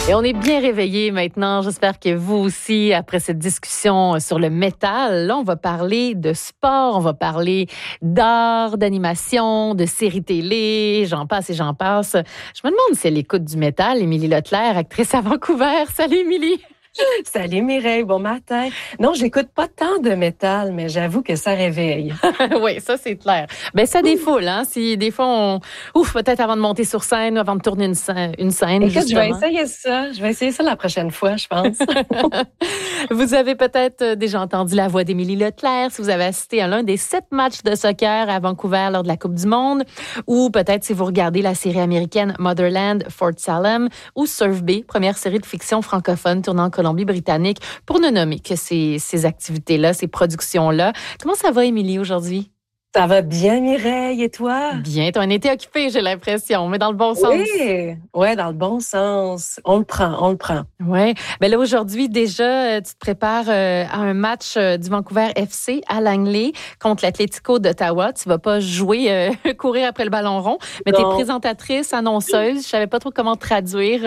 Et on est bien réveillés maintenant. J'espère que vous aussi, après cette discussion sur le métal. Là, on va parler de sport, on va parler d'art, d'animation, de séries télé, j'en passe et j'en passe. Je me demande si elle écoute du métal. Émilie Leclerc, actrice à Vancouver. Salut, Émilie! Salut Mireille, bon matin. Non, j'écoute pas tant de métal, mais j'avoue que ça réveille. Oui, ça c'est clair. Ben ça défoule, hein. Si des fois peut-être avant de monter sur scène ou avant de tourner une scène. Écoute, justement. je vais essayer ça. Je vais essayer ça la prochaine fois, je pense. Vous avez peut-être déjà entendu la voix d'Émilie Leclerc si vous avez assisté à l'un des 7 matchs de soccer à Vancouver lors de la Coupe du Monde, ou peut-être si vous regardez la série américaine Motherland, Fort Salem, ou Surf Bay, première série de fiction francophone tournant en Colombie-Britannique, pour ne nommer que ces activités-là, ces productions-là. Comment ça va, Émilie, aujourd'hui? Ça va bien, Mireille, et toi? Bien, tu as un été occupé, j'ai l'impression, mais dans le bon sens. Oui, dans le bon sens. On le prend. Oui. Ben là, aujourd'hui, déjà, tu te prépares à un match du Vancouver FC à Langley contre l'Atlético d'Ottawa. Tu vas pas jouer, courir après le ballon rond, mais tu es présentatrice, annonceuse. Je savais pas trop comment traduire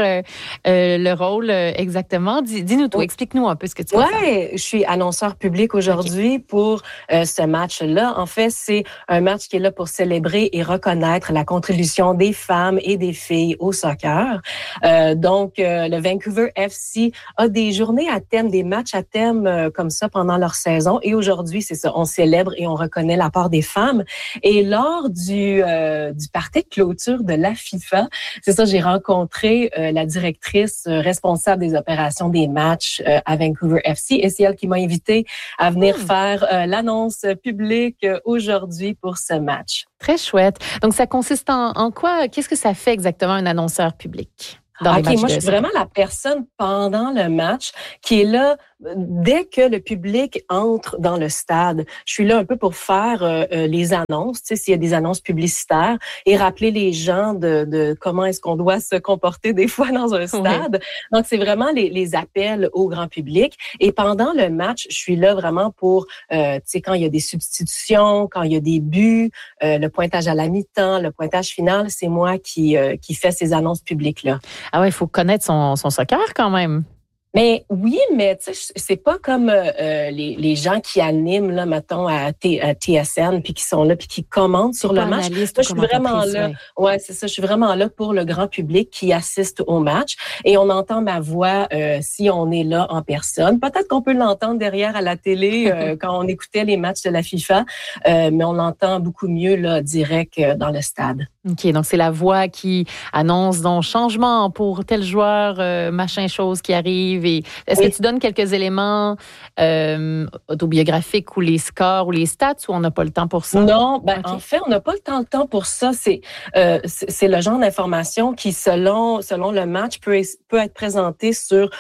le rôle exactement. Dis-nous tout, explique-nous un peu ce que tu vas faire. Oui, je suis annonceur public aujourd'hui pour ce match-là. En fait, c'est un match qui est là pour célébrer et reconnaître la contribution des femmes et des filles au soccer. Donc, le Vancouver FC a des journées à thème, des matchs à thème comme ça pendant leur saison. Et aujourd'hui, c'est ça, on célèbre et on reconnaît la part des femmes. Et lors du party de clôture de la FIFA, c'est ça, j'ai rencontré la directrice responsable des opérations des matchs à Vancouver FC. Et c'est elle qui m'a invité à venir faire l'annonce publique aujourd'hui pour ce match. Très chouette. Donc, ça consiste en quoi? Qu'est-ce que ça fait exactement un annonceur public? Moi, je suis vraiment la personne pendant le match qui est là dès que le public entre dans le stade. Je suis là un peu pour faire les annonces, tu sais, s'il y a des annonces publicitaires et rappeler les gens de comment est-ce qu'on doit se comporter des fois dans un stade. Oui. Donc, c'est vraiment les appels au grand public. Et pendant le match, je suis là vraiment pour, tu sais, quand il y a des substitutions, quand il y a des buts, le pointage à la mi-temps, le pointage final, c'est moi qui fait ces annonces publiques-là. Ah ouais, il faut connaître son soccer quand même. Mais oui, mais tu sais, c'est pas comme les gens qui animent là, mettons à TSN, puis qui sont là, puis qui commentent sur le match. Moi, je suis vraiment là. Ouais, c'est ça. Je suis vraiment là pour le grand public qui assiste au match, et on entend ma voix si on est là en personne. Peut-être qu'on peut l'entendre derrière à la télé quand on écoutait les matchs de la FIFA, mais on l'entend beaucoup mieux là direct dans le stade. OK, donc c'est la voix qui annonce donc changement pour tel joueur, machin chose qui arrive. Et est-ce que tu donnes quelques éléments autobiographiques ou les scores ou les stats, ou on n'a pas le temps pour ça? Non, en fait, on n'a pas le temps pour ça. C'est le genre d'information qui, selon le match, peut être présenté sur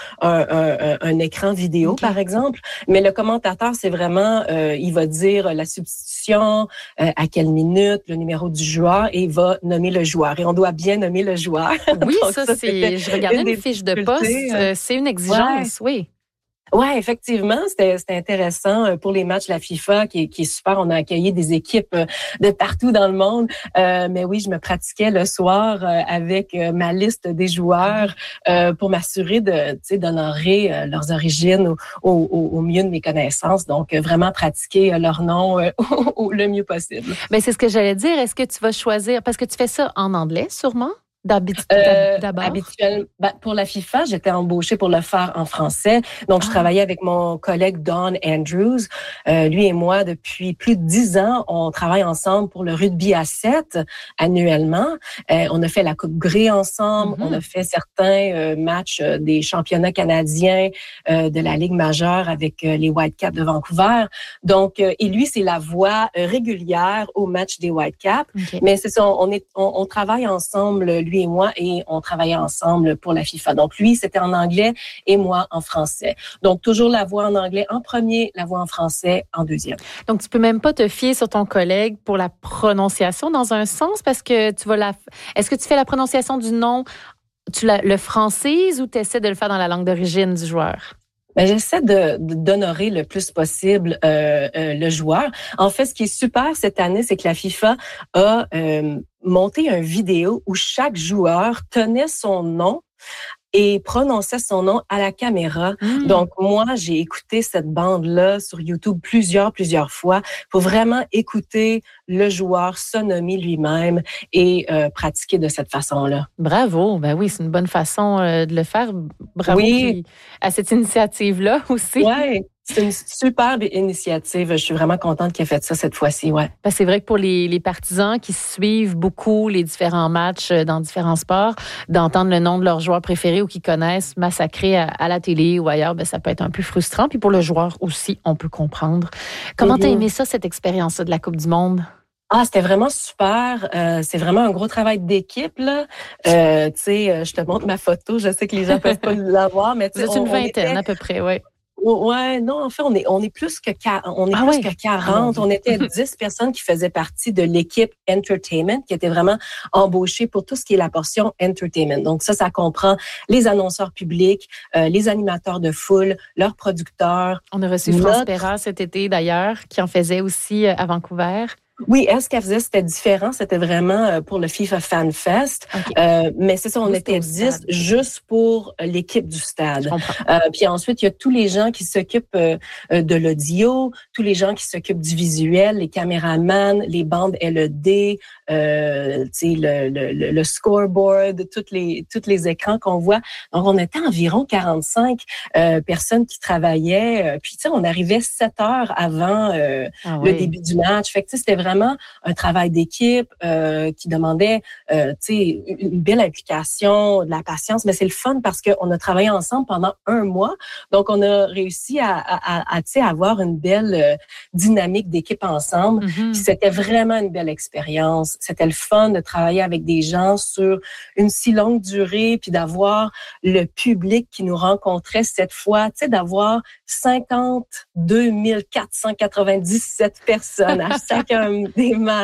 un écran vidéo, par exemple. Mais le commentateur, c'est vraiment, il va dire la substitution, à quelle minute, le numéro du joueur, et il va nommer le joueur. Et on doit bien nommer le joueur. Oui, donc, ça c'est... Je regardais une fiche de poste. C'est une exigence, oui. Oui, effectivement, c'était intéressant pour les matchs de la FIFA qui est super. On a accueilli des équipes de partout dans le monde. Mais oui, je me pratiquais le soir avec ma liste des joueurs pour m'assurer d'honorer leurs origines au mieux de mes connaissances. Donc, vraiment pratiquer leur nom le mieux possible. Mais c'est ce que j'allais dire. Est-ce que tu vas choisir, parce que tu fais ça en anglais sûrement? D'abord? Habituellement, pour la FIFA, j'étais embauchée pour le faire en français. Donc, je travaillais avec mon collègue Don Andrews. Lui et moi, depuis plus de 10 ans, on travaille ensemble pour le rugby à 7 annuellement. On a fait la Coupe Grey ensemble. On a fait certains matchs des championnats canadiens de la Ligue majeure avec les Whitecaps de Vancouver. Donc, et lui, c'est la voix régulière au match des Whitecaps. Okay. Mais c'est ça, on travaille ensemble, lui et moi, et on travaillait ensemble pour la FIFA. Donc, lui, c'était en anglais et moi en français. Donc, toujours la voix en anglais en premier, la voix en français en deuxième. Donc, tu peux même pas te fier sur ton collègue pour la prononciation dans un sens, parce que est-ce que tu fais la prononciation du nom, tu le francises, ou tu essaies de le faire dans la langue d'origine du joueur? J'essaie d'honorer le plus possible le joueur. En fait, ce qui est super cette année, c'est que la FIFA a monté une vidéo où chaque joueur tenait son nom et prononçait son nom à la caméra. Donc, moi, j'ai écouté cette bande-là sur YouTube plusieurs fois pour vraiment écouter le joueur se nommer lui-même et pratiquer de cette façon-là. Bravo. Ben oui, c'est une bonne façon de le faire. Bravo Oui, à cette initiative-là aussi. ouais, c'est une superbe initiative. Je suis vraiment contente qu'il ait fait ça cette fois-ci, ouais. Ben, c'est vrai que pour les partisans qui suivent beaucoup les différents matchs dans différents sports, d'entendre le nom de leur joueur préféré ou qu'ils connaissent massacré à la télé ou ailleurs, ben, ça peut être un peu frustrant. Puis pour le joueur aussi, on peut comprendre. Comment t'as aimé ça, cette expérience-là de la Coupe du Monde? Ah, c'était vraiment super. C'est vraiment un gros travail d'équipe, là. Tu sais, je te montre ma photo. Je sais que les gens peuvent pas l'avoir, mais tu Vous sais, êtes une on vingtaine était. à peu près, oui. Ouais, non, en fait, on est plus que Ah plus oui? que Ah mon 40. Dieu. On était 10 personnes qui faisaient partie de l'équipe Entertainment, qui était vraiment embauchée pour tout ce qui est la portion Entertainment. Donc ça comprend les annonceurs publics, les animateurs de foule, leurs producteurs. On a reçu France Perra cet été d'ailleurs, qui en faisait aussi à Vancouver. Oui, elle, ce qu'elle faisait, c'était différent. C'était vraiment pour le FIFA Fan Fest. OK. Mais c'est ça, on Vous, était c'était au 10 stade. juste pour l'équipe du Je stade. comprends. Puis ensuite, il y a tous les gens qui s'occupent de l'audio, tous les gens qui s'occupent du visuel, les caméramans, les bandes LED, tu sais, le scoreboard, tous les écrans qu'on voit. Donc, on était environ 45 personnes qui travaillaient. Puis, tu sais, on arrivait 7 heures avant Ah le oui. début du match. Fait que, tu sais, c'était vraiment un travail d'équipe qui demandait, tu sais, une belle implication, de la patience. Mais c'est le fun parce qu'on a travaillé ensemble pendant 1 mois. Donc, on a réussi à tu sais, avoir une belle dynamique d'équipe ensemble. Mhm. Puis c'était vraiment une belle expérience. C'était le fun de travailler avec des gens sur une si longue durée, puis d'avoir le public qui nous rencontrait cette fois, tu sais, d'avoir 52 497 personnes à chacun des matchs.